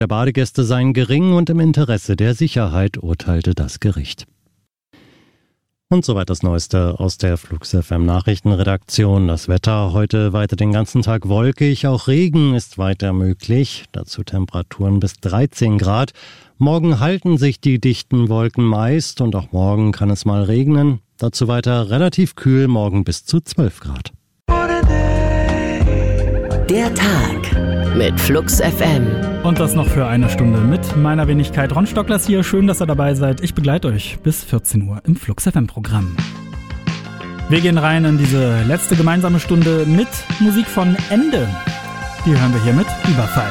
der Badegäste seien gering und im Interesse der Sicherheit, urteilte das Gericht. Und soweit das Neueste aus der Flux FM Nachrichtenredaktion. Das Wetter heute weiter den ganzen Tag wolkig, auch Regen ist weiter möglich. Dazu Temperaturen bis 13 Grad. Morgen halten sich die dichten Wolken meist und auch morgen kann es mal regnen. Dazu weiter relativ kühl, morgen bis zu 12 Grad. Der Tag mit Flux FM. Und das noch für eine Stunde mit meiner Wenigkeit. Ron Stocklers hier, schön, dass ihr dabei seid. Ich begleite euch bis 14 Uhr im Flux FM-Programm. Wir gehen rein in diese letzte gemeinsame Stunde mit Musik von Ende. Die hören wir hier mit Überfall.